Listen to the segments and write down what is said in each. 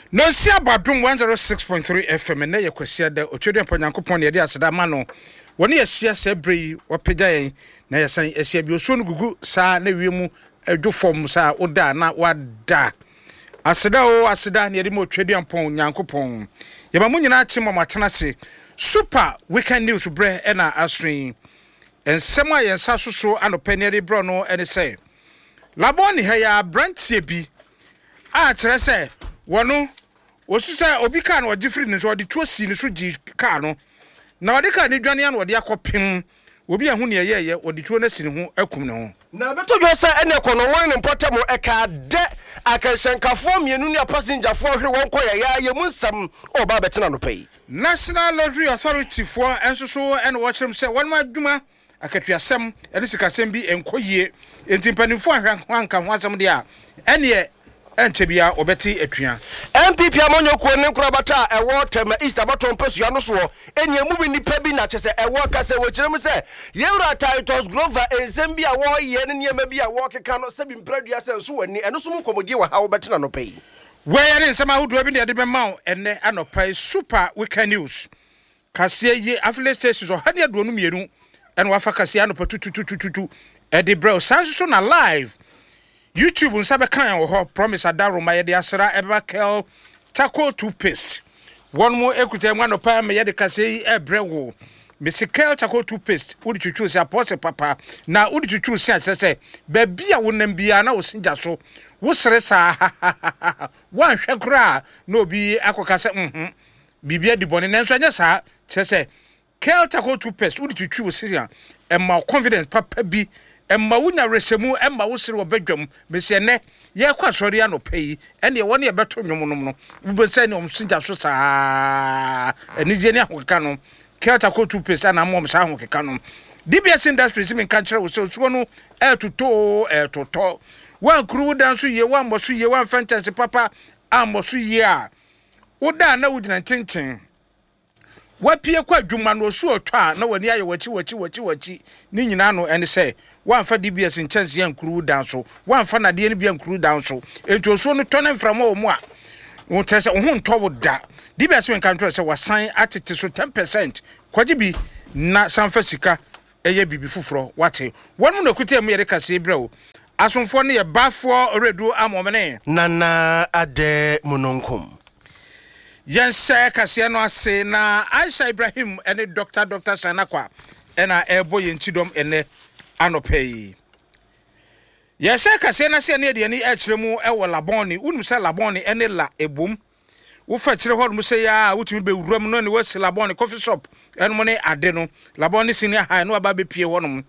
No si abadum 106.3 FM na ye kwasia da otwedwe mpanyankopon ye de aseda ma no woni ye hia se brei wapagya yen na ye san ehia bi osuo no gugu saa na wiemu adwofom saa oda na wada aseda o aseda na ye de mo otwedwe mpanyankopon ye ba munyina achi mo matena se super weekend news bre na asrin ensem a yensa soso anopanere bro no ene se laboni ha ya branchie bi a kire se wono osusa obi ka na ogifiri ne so odi tuosi ne so gi ka no na odi ka ne dwane ya na odi akopem obi ahu ne yeye odi tuo na si ne ho akum ne ho na beto dwesa ene kono won ne potem eka de akanshankafo mienu ne passenger fo hwe won koya ya mu nsam oba betena no pay National Lottery Authority for enso so ene wo kyerem se won ma dwuma akatuasem ene sikasem bi enkoyie entimpanifo ahwanka ho asem de a ene Entebia obeti etua MPP amonyokuo ne nkrabata ewo tema East abaton pesua no so eniamu bi nipa bi na chese ewo kase wo kirem se yewra titles Glover ensem a wo ye ne niam bi a wo keka no se bi mpradua se so wani eno so mu komodie wa ha wo betena no pay we ye nsema hodo bi ne de bema enne anopai super weekend news kase ye afle station so hade aduonu mienu ene wafa kase anopa tututututu e de bro sanso na live YouTube unsabe kan wo ho promise adaro ma ye de asra eba kel taco toothpaste one more ekuta mu anopa me ye de kase ebrewo mesikel taco toothpaste udi twitwu se apose papa na udi twitwu se akese ba bia wonam bia na wo sinja so wo sere sa wan hwekura na obi akokase bibia di bone nanso anya sa kese kel taco toothpaste udi twitwu se ya emma confidence papa bi emma wunya resemu emma wosere obadwam bese ne ye kwasori anopai ene woni e beto nwomnom no ubese ne omsinja so saa enije ne ahokeka no kelta ko tu pesa na mom sa ahokeka no DBS Industries min kan kire wo so no etoto wan kru dan so ye wan boso ye wan fantasy papa amoso ye a woda na wudina tintin wapie kwa dwuma no so otwa na wani aye wachi ni nyina no ene se wanfa DBS nchance yankuru dan so wanfa na de ne bia nkuru dan so ento so no tone mframa o mu a wo trese wo ntɔ da DBS men kan tro se wasan atete so 10% kwaje bi na sanfa sika eye bibi fufuro wate wonmu na kuta mu yere kase brɛ asomfo ne ye bafo redu amomene nana ade munonkum yense kase no ase na Aisha Ibrahim ene Dr. Sanakwa ena ebo yentidom ene anopai yese kase na se ne de ni akiremu ewo laboni unum se laboni ene la ebom wo fa kire ho mu se ya wutumi be wuram no ne wasi laboni coffee shop enmo ne ade no laboni senior high no aba be pie honum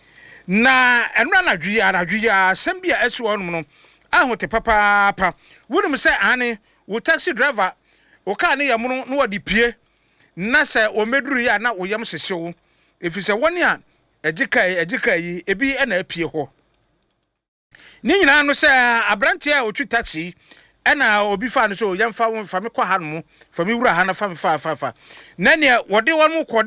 na enra anadwi ya sambia asu honum no ahote papa wunum se ane wo taxi driver wo ka ne yamuno no wadi pie na se o meduru ya na wo yam seseo efise woni a ejika yi ebi ena apie ho ni nyina no se abrante a otwi taxi ena obi fa no so yamfa wonfa me kwa hanmo fa me wura ha na fa me fa na ne wode won mu kode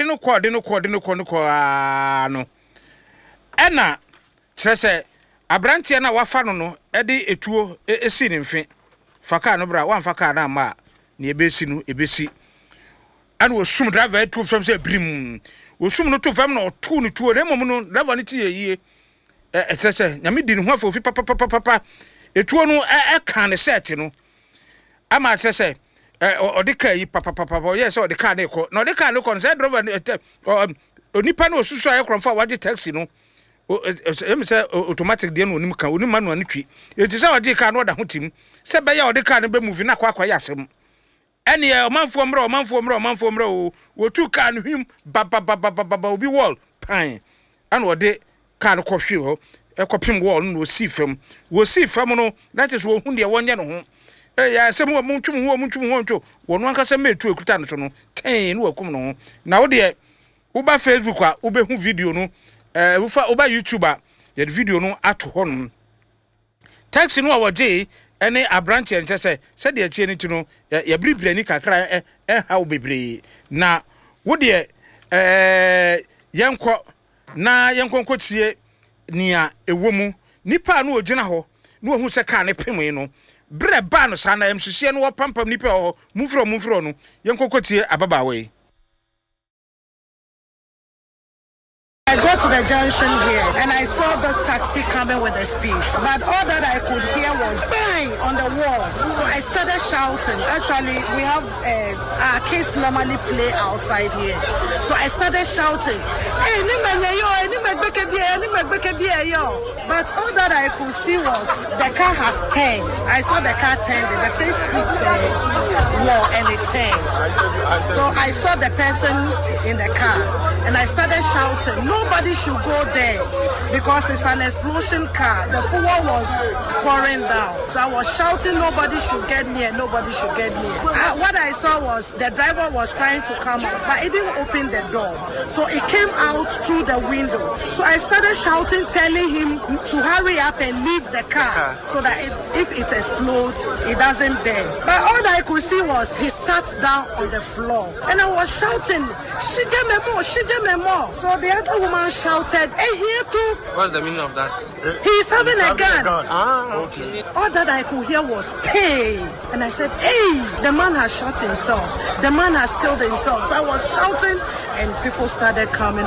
no ena kyerese abrante na wafa no ede etuo esi ne mfe fa ka no bra wanfa ka na ma ne ebesi ana osum driver etu from say brim osum no to fam na otu no tuo na mom no driver no ti yeye etese nyame di ne ho afofi papa etuo no kan ne set no ama tese odika yi papa yes odika ne ko na odika ne ko no say driver onipa na osusu ayekromfa waje taxi no em say automatic de no onim kan onim manual ne twi etise odika no oda hotim se be ya odika ne be movie na kwa yasem ene omanfo mro wotu ka no him baba obi wall pan ana ode ka no kohwe ho ekopim wall no si fam no that is wo hu de wonye no ho ya sem wo muntwum ho nto wono ankasa metu ekuta no so no ten no wakum no ho na wo de wo ba Facebook a wo be hu video no wo ba YouTube a ye video no ato ho no taxi no awoje ene abranche nche se de achie ni tuno ya bribire ni kakra ha obebre na wo de yenko tie nia ewomu nipa no ogina ho no hu se ka ne pemwe no bre ba no sana emhyehyɛ no wɔpampam nipa wɔ mufro no yenkokotie ababa we. I go to the junction here and I saw this taxi coming with a speed, but all that I could hear was bang on the wall. So I started shouting. Actually, we have our kids normally play outside here. So I started shouting, hey, but all that I could see was the car has turned. I saw the car turn, the face hit the wall and it turned. So I saw the person in the car and I started shouting, nobody should go there because it's an explosion car. The fuel was pouring down. So I was shouting, nobody should get near, nobody should get near. What I saw was the driver was trying to come out, but he didn't open the door. So it came out through the window. So I started shouting, telling him to hurry up and leave the car so that if it explodes, it doesn't burn. But all that I could see was he sat down on the floor. And I was shouting, Shije Memo, Shije Memo. So the other woman shouted, hey, here too. What's the meaning of that? He's having a gun. Okay. All that I could hear was pain. And I said, hey, the man has shot himself. The man has killed himself. So I was shouting and people started coming.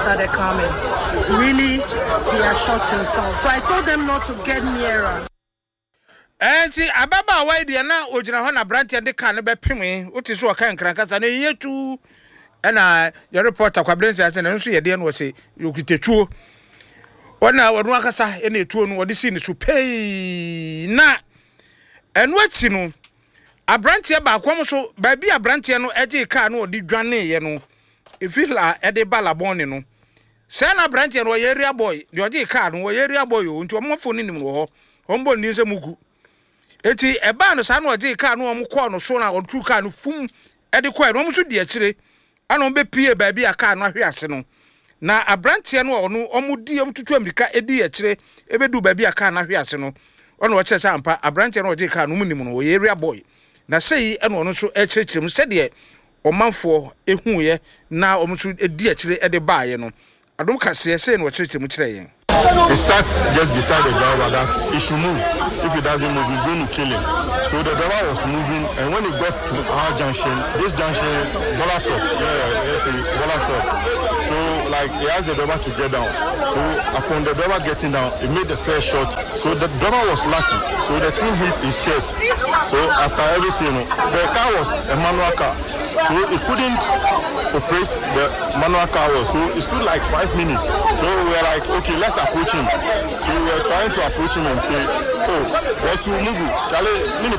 Really, he has shot himself. So I told them not to get nearer. And see, Ababa, why they are now Ojana branch and the cannabis pimmy, what is what can crackers and a year too. And your reporter, Quablenza, and also a was say, you get a true. One hour, Wakasa, any tune, what is seen to pay. Na. And what's you know, a branch here by Quamoso, baby, a branch no edgy car no, the Johnny, you know. If you are at the Balabon, no. Sana branch and area boy, the edgy car, no area boy, into a more phone in the war, Humble news a mugu. Eti a ban san was a car no corner, sona or 2 car no fum at the quiet, almost dear chile. I don't be peer baby a car no here. Na a branch no omudium to America a dear chile, ever do baby a car no here. On what says Ampa, a branch and a car no minimum area boy. Na say and one also a church said ye or man for a huye now almost a dear chile at the bar, you know. I don't can say what church him saying. He sat just beside the driver that he should move. If he doesn't move, he's going to kill him. So the driver was moving, and when he got to our junction, this junction, Bolatop, Bolatop. So like he asked the driver to get down. So upon the driver getting down, he made the first shot. So the driver was lucky. So the thing hit his shirt. So after everything, the car was a manual car. So he couldn't operate the manual car. So it stood like 5 minutes. So we were like, okay, let's approach him. So we were trying to approach him and say, oh, what's your move? Then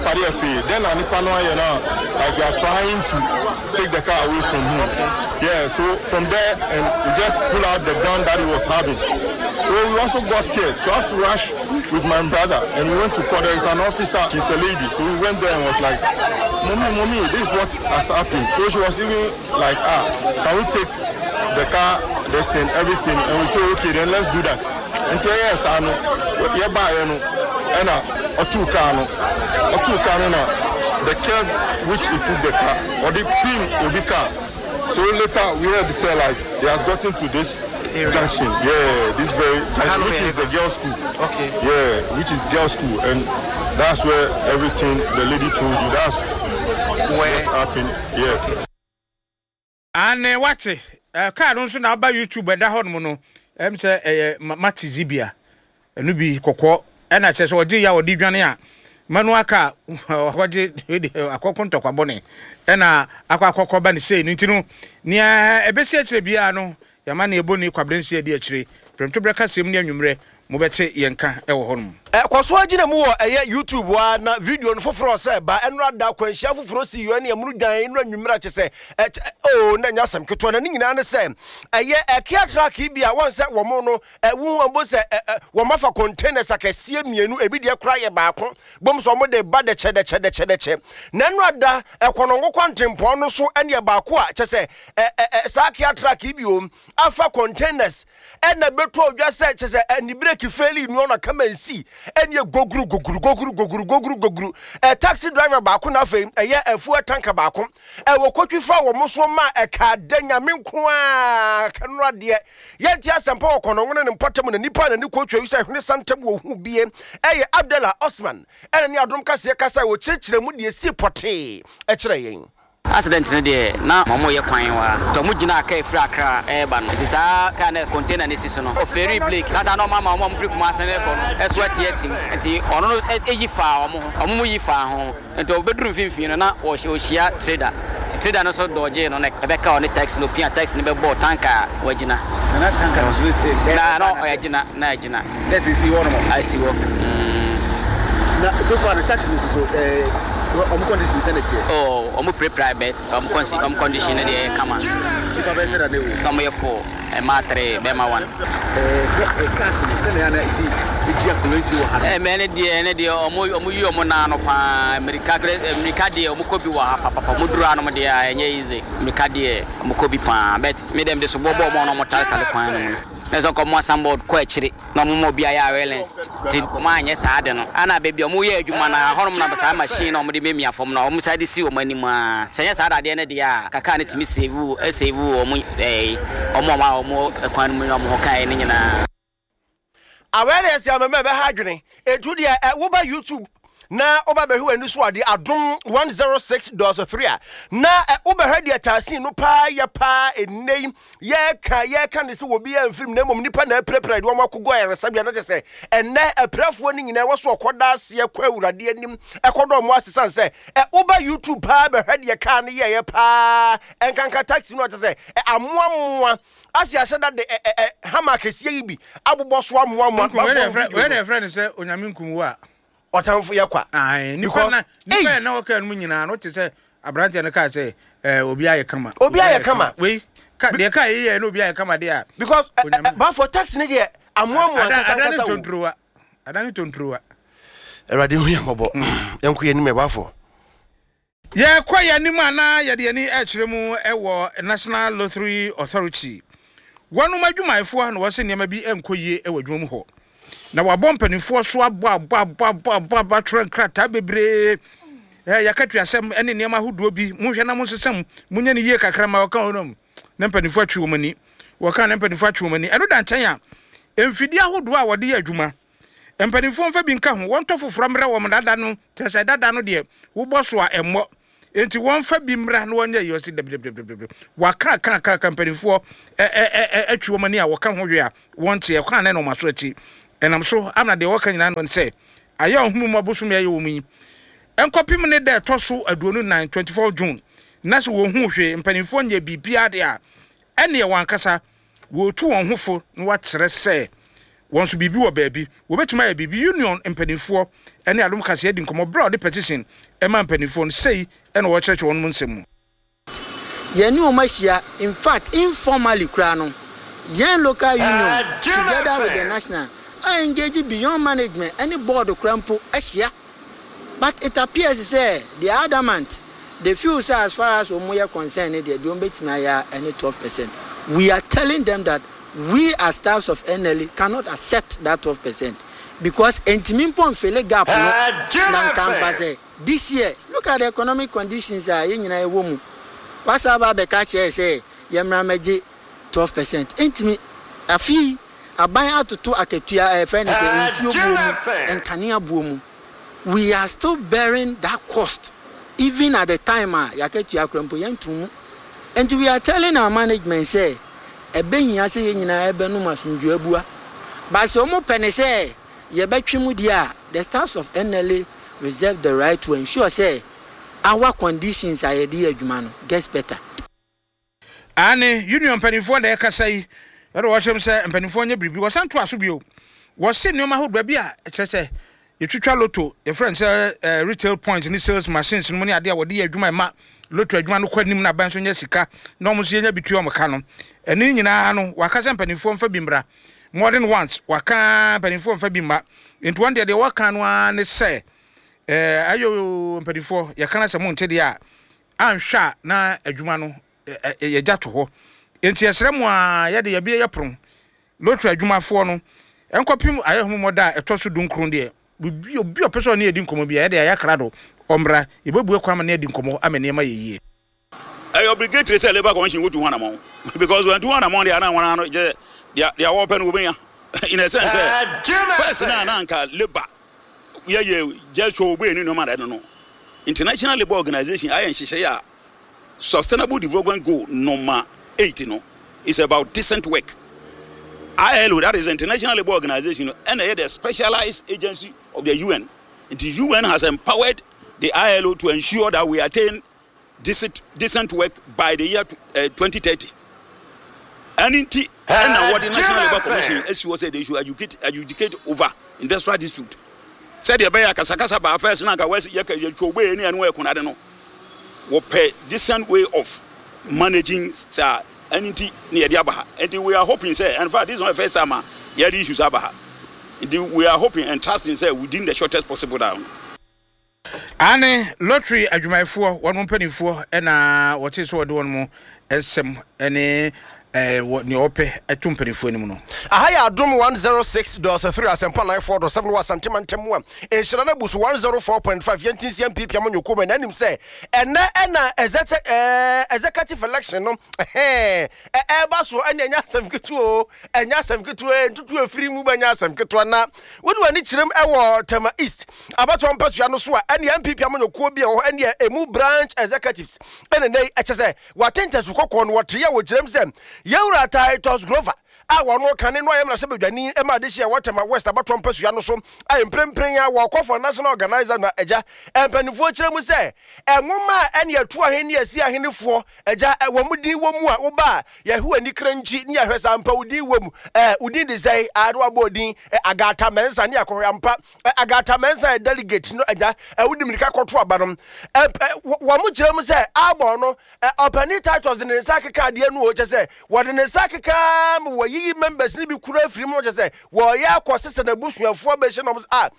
like we are trying to take the car away from him. Yeah, so from there, and we just pull out the gun that he was having. So we also got scared. So I had to rush with my brother, and we went to court. There is an officer, she's a lady. So we went there and was like, Mommy, this is what has happened. So she was even like, can we take the car, this thing, everything? And we said, okay, then let's do that. And so yes, I know, and the curve which he took the car, or the pin of the car. So later we heard to say like he has gotten to this junction. Yeah, this very which is the girls' school. Okay. Yeah, which is girls' school, and that's where everything the lady told you. That's where happened. Yeah. Okay. And watch it. Car don't now by YouTube and that hormone. Say Mati Zibia. And you be Coco. And I says, oh, dear, or Dibiania. Manuaka, what did a coconto cabone? And a aquacobani say, Nintino, near a Bessia Biano, Yamani Boni Quabrensia dear tree, from Tubraca Simnia Numre, Mubete Yanka, our home. Kwaswajina mu YouTube wa na video no foforo se ba enra da kwanhia foforo si yo ne amrudan enra nwumra che se na nyasam keto na nyina ne se kia track bi a won se wo mo no wu ambo se wo mafa containers akasie mienu ebi de kura ye baako bom so mo de ba de che na enra da ekonongo kwantempo no so ene baako a che se sa kia track bi o afa containers na beto odwa se che se ni break faili no na come and see enie goguru taxi driver baako na fe eye afuo tanka baako wo kotwifa wo moso ma eka danyame nko a kanura de yenti asempa wo kono ngone ne mpatam na nipa na ni kotwa wi se hwene santam wo hu bie eye Abdallah Osman ene ne adom kase kasa wo kirikire mu de si pote e kire yen accident ne de na mamo ye kwan wa to mu gina aka efra akra e ba no ti sa ka na container ne siso no o ferry blake ata no mama mo free kuma san e ko no e so ati asim enti ono no eyi fa omo yi fa ho enti obedru finfin no na o hia trader no so doje no na e ka on taxi no pia taxi ne be bo tanka wagina na tanka no o yagina na yagina let's see one more I see what na so far the taxi so condition sanity private condition de kama if I said that they will come here for a matre bema one castle send na see the currency wa ha many de omo na no pa America de omo kobi wa papa modura no de enye easy America de omo kobi pa but me dem de so bobo mo no mo tale kwan no Nezo komo asambod ko akiri na mo bia ya relance ti ma anye saade no ana baby omo ye adwuma na honom na basa machine na omo de memia fom na omo sade si omo anim a senya saade ade ne de ya kaka ne timi save omo omo kwan mu na omo kai ne nyina awareness ya meme be ha adwene etu de wo ba YouTube na oba behu anu so ade adom 106.3 na oba hadi atasin no pa ya pa enei ye ka ne se wo bi amfim na mom nipa na prepare de wo makogo eresabia na se enne aprafo ni nyina wo so okoda ase kwa awurade anim ekodo mo asesan se oba YouTube pa be hadi ka ne ye pa enkanka taxi no se amoamoa asi aseda de hama kese yi bi abobo so amoamoa we friend say onyame nkumu a otamfo yakwa nipa na waka no nyina no te se abrante ne ka se obi aye kama we ka de ka ye no obi aye kama de a because but for tax ne de amoamoa adani tontruwa erade hu yamobo yanku ye ni me bafo ye kwa ya ni mana ye de ni a kire mu ewo National Lottery Authority wonu madwumaifo na wose niam bi enkoye ewo dwum ho na wabɔ mpanifo so abo tren krata bebre yakatu asem ene niam ahodo bi mohwe na monsesem munya ne yie kakra ma waka honom na mpanifo atwi wo mani waka na mpanifo atwi wo mani eno da ntan a emfidi ahodo a wode adwuma mpanifo mfa bi nka ho wonto foforo mra wo mdada no tese dada no de wo bɔ so a emmo enti wonfa bi mra na wonya yosi debdebdebdeb waka kan mpanifo atwi wo mani a waka ho hwe a wonte e kwa na no maso ati and I'm sure I'm not the working and say, I young whom Abusum Yayomi. And copy me there tosso at 24 June. Nasu who she in Penifonia be Piadia. Any one casa will 2 on who what's rest say. Once to be a baby, we bet my baby union in Penifor, and I don't cast heading come abroad the petition. A man Penifon say, and watch church on Munsem. Yenu Mashia, in fact, informally, Crano. Yen local union together with the national. I engage beyond management, any board of crampo, Asia. But it appears to say the adamant, the few say as far as Omoya concerned, they don't bet me any 12%. We are telling them that we as staffs of NLE cannot accept that 12% because Entiminpon fele gap no this year. Look at the economic conditions are in a woman. What's about the catch say Yamra Meji 12%. Intimi a fee. Abaya to aketua friend is and kania boom. We are still bearing that cost even at the time yaketua krempo yantum. And we are telling our management say ebe nya say nyina ebe no masundua bua. But so mo pene say ye betwemu dia the staffs of NLA reserve the right to ensure say our conditions are dey adwuma no gets better. Ane union penifo na yakasai ero washem se mpanifo nya bribi wasanto aso bio wose nneoma ho ba bia kire se yetwitwa lotto your friends retail point ni sales machines no ne ade a wode adwuma ma lotto adwuma no kwanim na ban so nya sika na omo so nya bitu omka no eni nyina no wakasa mpanifo mfa bimra more than once waka mpanifo mfa bimma into one day waka no ne se ayo mpanifo yakana se mo ntede a anhwa na adwuma no yegya to ho enti esremu a yede ye bia yepron lotto adwumafo no enkopim ayehumumoda etoso dunkron de obi opese ne edi nkomo bia de ayakra do omra yebebu kwama ne edi nkomo amene ma yeye obligatory say labor commission go to one amount because when to one amount they are one they are open ubenya in a sense first na anka labor ye just show we no matter no international labor organization ayen hihye ya sustainable development goal number 8 no is about decent work. ILO, that is the International Labour Organization, and the specialized agency of the UN. The UN has empowered the ILO to ensure that we attain decent work by the year 2030. And what the National Labour Commission, as you said, they should adjudicate over industrial dispute. Said the Baya Kasakasa by first Naka West Yaka Yobe and work on I don't know. What pay decent way of managing entity near Diabaha. And we are hoping, say, and in fact, this is my first summer, yeah, the issues Abaha. We are hoping and trusting, say, within the shortest possible time. Ane lottery adwumayfo won mpanifo na what is what one mo esem ene ne ope etumpanifo ni mu no ahaya adom 106.3 asempa 94.7 wa santimantem wa enhyira na busu 104.5 yentinsia mpipia mo nyokoma na nim se ena executive election no ba so enya asemketu enya asemketu entutu afiri mu ba enya asemketu na wodi wani kirem ewo Tema East abato mpasua no so a enya mpipia mo nyokoma bia ho enya emu branch executives ene nei echese watentasu kokko no wotre ya wo kirem se Yewra Titus Grover wono kane no ayem na se bedwani e ma de hia Watema West abato mpasua no so ayemprempren ya wo for national organizer na eja empanifo kirem se enwoma ene atu aheni asi ahenefo eja wo mudin wo mu a wo ba yehu ani kranchi ne yahwesa ampa udin wo mu udin de say ado abodin agata mensa ne akoyampa agata mensa delegate no eja wudi mirika koto abanom wo mu kirem se abo no opani Titus ne sakeka de anu o chese wo de ne sakeka wo yi members ni bi kura free mo say wo ya kwose na busuafo be hye no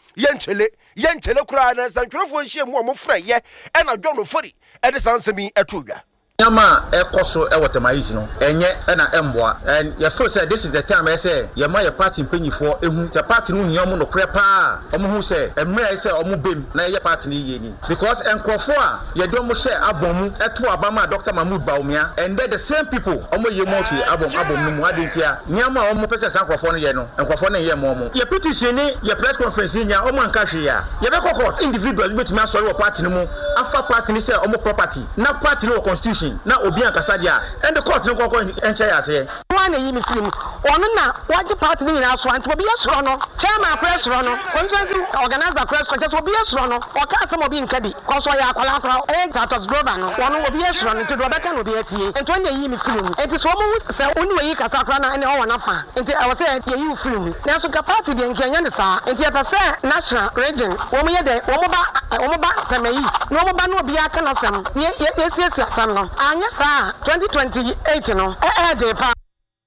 yenchele kura na santwerefo nhie mu o frɛ ye e na dwo no fori e de sansemi atodwa Yama ekoso Tema East no enye na emboa and you feel say this is the time I say your my party mpanyifo ehu the party no hia mo no kre pa omo hu say emre say omo bem na ye party ni ye ni because enkrofo a ye do mo share abomu eto abama Dr. Mahmoud Baumia and the same people omo ye mo fi abom no mu adentia nyama omo pese san krofo no ye no enkrofo no ye mo ye petition ni ye press conference nya omo anka hwe ya ye be court individual betumi asori wo party no mu afa party ni say omo property na party no constitution na obi ankasa dia and the court no kokko enche ya say one yi mi film ono na waje party ni na so anto obi yesro no chairman press ro no consensus organizer press ko just obi yesro no o ka asem obi nka bi ko so ya akwala afra Titus Grover no ono obi yesro no to do beka no obi atie ento na yi mi film enti so mo se oni we yi kasa akra na ene o na fa enti I was say ye yi film na so ka party de nkenya ne sa enti e pese national region wo mo ye de wo mo ba Tema East no mo ba no obi aka na sam ye asam no anya sa 2028 no de pa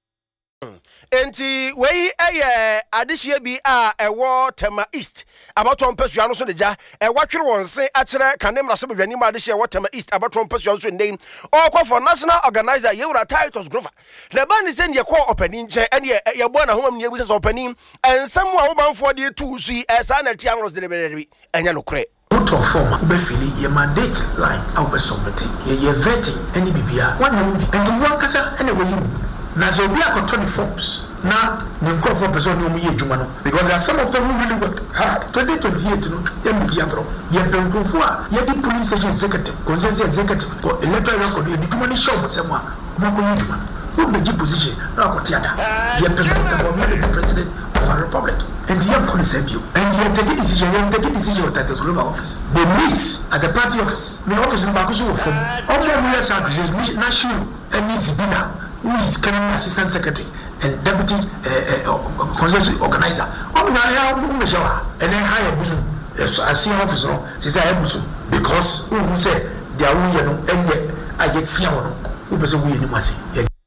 enti wei adehia bi a ewo Tema East abato mpasua no so deja watwere won se akere kanemra se bedwani ma adehia wo Tema East abato mpasua no so ndem okwa for national organizer Yewra Titus Grover na ba ni se ne ko opani nche ene ye bo na homa ne ebusa opani ensam a wo banfo de tu su esa na tia no de be enya no kre out of form ubefili ye mandate line out somebody ye vetting any bibia one no be and the one kasa anyway you na so be akoto the forms na the crop person no ye djuma no because there are some of them who really work hard 2028 no ye media bro ye penkrofo a ye di police executive consensus executive or electoral record ye di money shop semwa mo ko djuma who be the position na ko tiada ye penkrofo the president of our republic and the police help you and you take a decision at the Global office they meet at the party office the office in Bakusu from all the years are national and Zibina who is current assistant secretary and deputy consensus organizer all na ya no show and then hire busu I see office no say say busu because who say their own you know and I get fear no who person we ni mase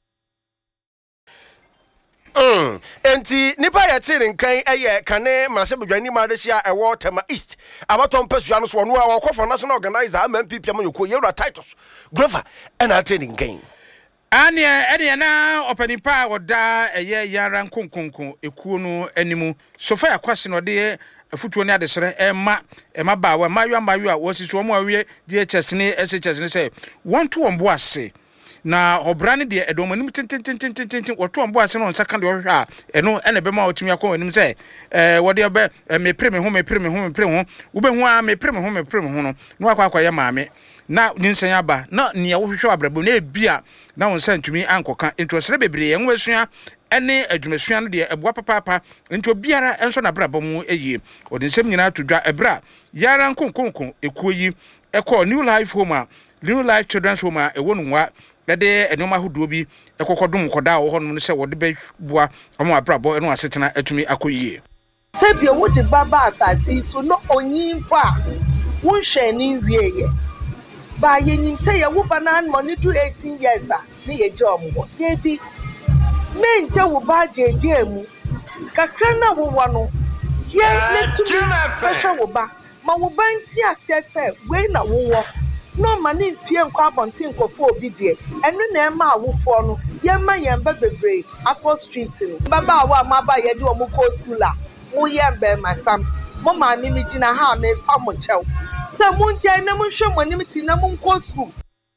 enti nipa ya tiri nkan kane marase bedwani ma de hia ewo Tema East abato mpasua no so no a for national organizer MPP am yoko Yewra Titus Grover and atiri nkan Ane na opanipa oda eye yara nkonkonko ekuo no animu Sofia Kwasi no de afutuo ne adesere ema ba wa mayu a wosisu omo awie DHS ne SHS ne say want to ombo ase na obra ne de edomanim tintintintintin woto ombo ase no nsa kan de ohwe a eno ene be ma otumi akọ anim say wode be me preme ho wo be hu a me preme ho no akwa ye maame na nyinsan aba na ne wohwehwe abrabo na ebia na wonsa ntumi ankoka entosere bebre ye nwasua ene adwumasua no de eboa papa nto biara enso na brabo mu eye odensem nyina todwa ebra yara nkonkonko ekuo yi ekọ New Life Home New Life Children's Home ewo nwa de enoma hodo bi ekokodum koda wo hono se wode be bua omo abrabo eno asetena atumi akoyie sebio wode baba asase so no onyimpa wonhwe ni wieye ba yenyim se ye wo banan money to 18 years ne ye je omo ye bi menje wo ba jeje mu kakra na wo no ye ne tumi fashion wo ba ma wo ba nti asese we na wo no mani fie nkwa abonti nkofo obi die enu na ema awofo no ye ma ye mba bebre akọ street no baba awa amaba ye de omo ko school a mo ye mba masam mo ma ni mi gina ha me fa mo chew se mo nje na mo hwe mo ni mi ti na mo ko school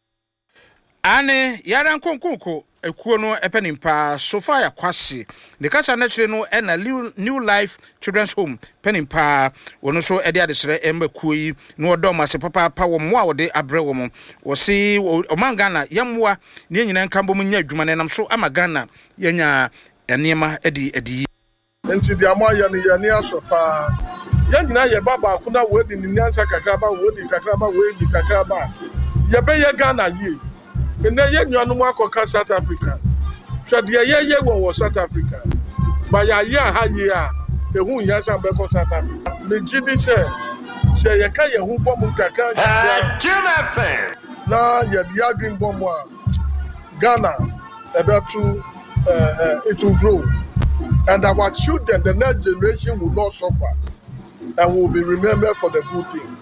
ane yara nkonkonko ekuo no epenimpa Sofia Kwasi de kasa na kire no na New Life Children's Home penimpa wono so ede adesere embekuo yi no odomase papa wo mo a wode abre wo mo wo si omangana yemwa ne nyina nkambo mu nya adwuma na nam so amagana yenya enema edi enti dia mo ya ne asopa ya nyina ye baba akuna wo edi ni nyansa kakraba wo edi kakraba wo edi kakraba ye be ye Ghana yi ene ye nuanu mu akoka South Africa hwede ye wo South Africa ba ya ha ye a ehu nyansa be ko South Africa me gidi se ye ka ye hu bom kakra Jim FM na ye dia dream bom a Ghana about it will grow and our children the next generation will not suffer and will be remembered for the good thing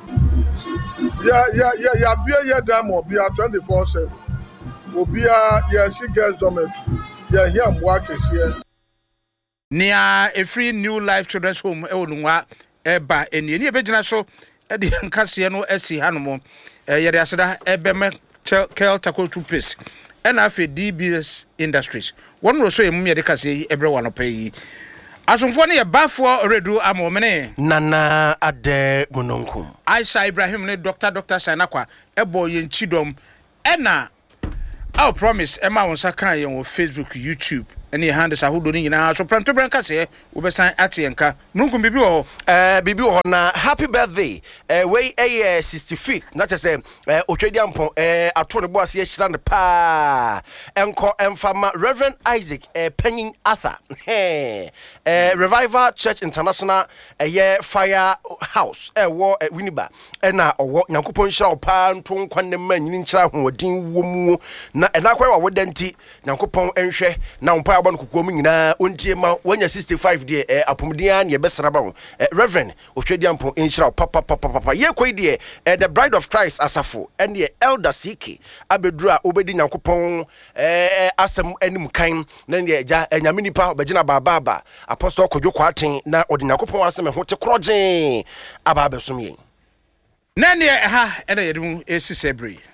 yeah demo be 24/7 obia yes girls dormitory yeah here work is here nia a free New Life Children's Home onwa eba eni ebegina so e de nkase no esi hanomo yede aseda ebeme kel taco toothpaste ena afi DBS Industries won so emu yede kase yi ebre wanopa yi asomfo ne ye bafo redu amomene nana ade munonkum Aisha Ibrahim ne Dr. Sanakwa ebo ye nchidom ena I'll promise Emma won saka ye on Facebook, YouTube, any handles ahodo ni nyina so pranto branka se wo besan ate enka munkum bibi wo bibi wo na happy birthday we 65th na say otwedi ampon ato ne bo ase hira ne pa enko emfama Reverend Isaac Penyin Arthur Revival Church International fire house wo Winneba na owo nyankopon hira wo pa nto nkwanne ma nyini hira hoodin wo mu na enakwa wa wodanti nyankopon enhwe na mpa aba no kokom nyina ontie ma wanya 65 de apomdia na yebesra ba wo Reverend Ofhwedi ampon enhira papa ye koi de the Bride of Christ asafo and the Elder CK abeduru a obedi nyankopon asem anim kan na ne eja nyame nipa obegina baba Apostle Kodwo Aten na odi nyankopon asem ho te krogen aba besom yen na ne ha ena yedum esi sebri